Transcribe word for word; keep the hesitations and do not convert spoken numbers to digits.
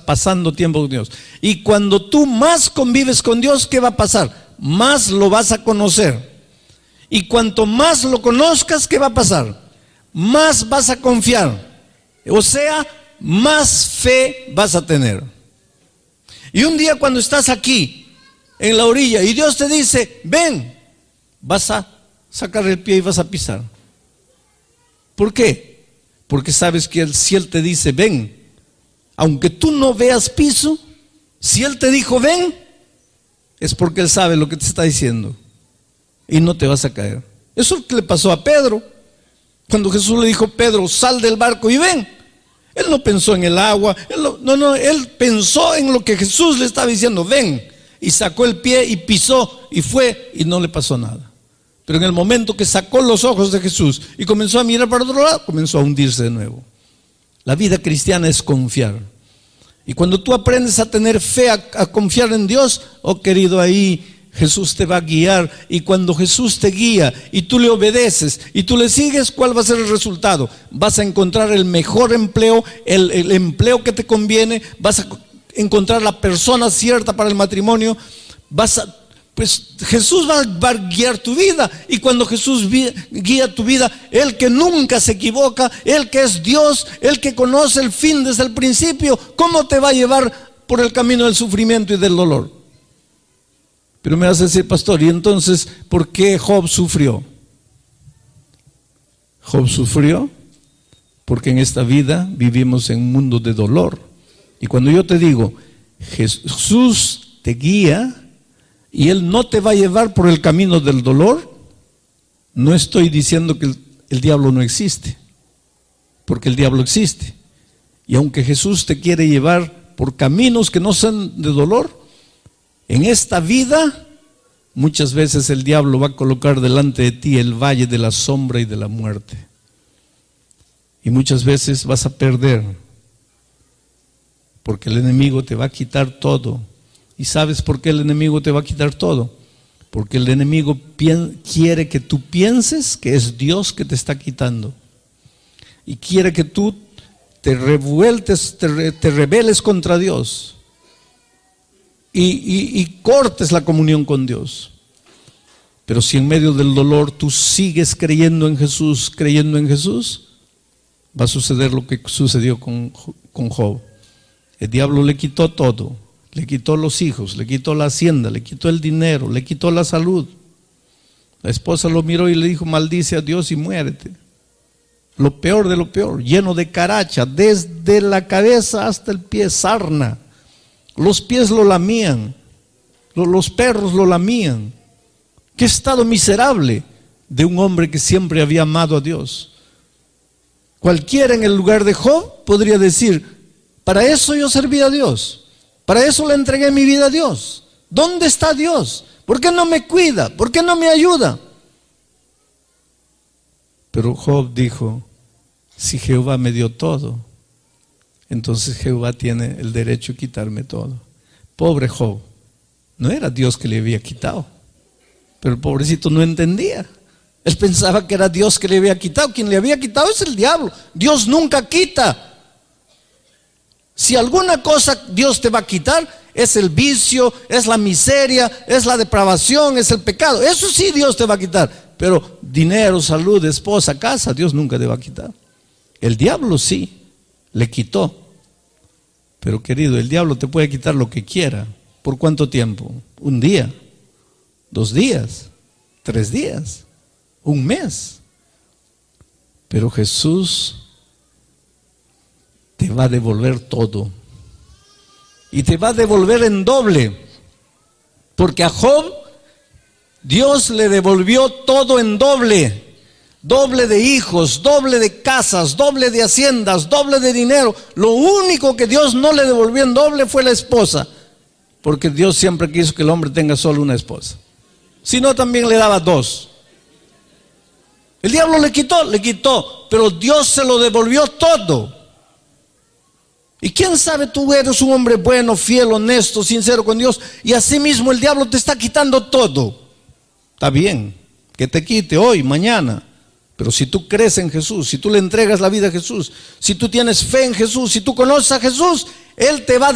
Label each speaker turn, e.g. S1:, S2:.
S1: pasando tiempo con Dios. Y cuando tú más convives con Dios, ¿qué va a pasar? Más lo vas a conocer. Y cuanto más lo conozcas, ¿qué va a pasar? Más vas a confiar. O sea, más fe vas a tener. Y un día cuando estás aquí, en la orilla, y Dios te dice, ven, vas a sacar el pie y vas a pisar. ¿Por qué? Porque sabes que si Él te dice, ven, aunque tú no veas piso, si Él te dijo, ven, es porque Él sabe lo que te está diciendo. Y no te vas a caer. Eso es lo que le pasó a Pedro. Cuando Jesús le dijo, Pedro, sal del barco y ven. Él no pensó en el agua. Él no, no, no, él pensó en lo que Jesús le estaba diciendo, ven. Y sacó el pie y pisó y fue y no le pasó nada. Pero en el momento que sacó los ojos de Jesús y comenzó a mirar para otro lado, comenzó a hundirse de nuevo. La vida cristiana es confiar. Y cuando tú aprendes a tener fe, a, a confiar en Dios, oh querido, ahí Jesús te va a guiar. Y cuando Jesús te guía y tú le obedeces y tú le sigues, ¿cuál va a ser el resultado? Vas a encontrar el mejor empleo, el, el empleo que te conviene, vas a encontrar la persona cierta para el matrimonio, vas a... Pues Jesús va, va a guiar tu vida. Y cuando Jesús guía tu vida, Él que nunca se equivoca, Él que es Dios, Él que conoce el fin desde el principio, ¿cómo te va a llevar por el camino del sufrimiento y del dolor? Pero me vas a decir, pastor, ¿y entonces por qué Job sufrió? Job sufrió porque en esta vida vivimos en un mundo de dolor. Y cuando yo te digo, Jesús te guía y Él no te va a llevar por el camino del dolor, no estoy diciendo que el, el diablo no existe, porque el diablo existe. Y aunque Jesús te quiere llevar por caminos que no son de dolor, en esta vida muchas veces el diablo va a colocar delante de ti el valle de la sombra y de la muerte. Y muchas veces vas a perder, porque el enemigo te va a quitar todo. ¿Y sabes por qué el enemigo te va a quitar todo? Porque el enemigo quiere que tú pienses que es Dios que te está quitando. Y quiere que tú te revueltes, te, re, te rebeles contra Dios. Y, y, y cortes la comunión con Dios. Pero si en medio del dolor tú sigues creyendo en Jesús, creyendo en Jesús, va a suceder lo que sucedió con, con Job. El diablo le quitó todo. Le quitó los hijos, le quitó la hacienda, le quitó el dinero, le quitó la salud. La esposa lo miró y le dijo, maldice a Dios y muérete. Lo peor de lo peor, lleno de caracha, desde la cabeza hasta el pie, sarna. Los pies lo lamían, los perros lo lamían. Qué estado miserable de un hombre que siempre había amado a Dios. Cualquiera en el lugar de Job podría decir, para eso yo serví a Dios. Para eso le entregué mi vida a Dios. ¿Dónde está Dios? ¿Por qué no me cuida? ¿Por qué no me ayuda? Pero Job dijo, si Jehová me dio todo, entonces Jehová tiene el derecho de quitarme todo. Pobre Job, no era Dios que le había quitado, pero el pobrecito no entendía. Él pensaba que era Dios que le había quitado. Quien le había quitado es el diablo. Dios nunca quita. Si alguna cosa Dios te va a quitar, es el vicio, es la miseria, es la depravación, es el pecado. Eso sí Dios te va a quitar. Pero dinero, salud, esposa, casa, Dios nunca te va a quitar. El diablo sí, le quitó. Pero querido, el diablo te puede quitar lo que quiera. ¿Por cuánto tiempo? Un día, dos días, tres días, un mes. Pero Jesús te va a devolver todo. Y te va a devolver en doble. Porque a Job Dios le devolvió todo en doble. Doble de hijos, doble de casas, doble de haciendas, doble de dinero. Lo único que Dios no le devolvió en doble fue la esposa. Porque Dios siempre quiso que el hombre tenga solo una esposa. Si no, también le daba dos. El diablo le quitó, le quitó. Pero Dios se lo devolvió todo. Y quién sabe, tú eres un hombre bueno, fiel, honesto, sincero con Dios, y así mismo el diablo te está quitando todo. Está bien, que te quite hoy, mañana, pero si tú crees en Jesús, si tú le entregas la vida a Jesús, si tú tienes fe en Jesús, si tú conoces a Jesús, Él te va a